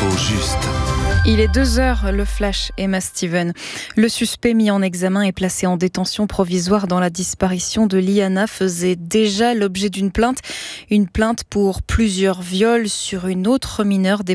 L'info juste. Il est 2h, le flash, Emma Steven. Le suspect mis en examen et placé en détention provisoire dans la disparition de Liana faisait déjà l'objet d'une plainte. Une plainte pour plusieurs viols sur une autre mineure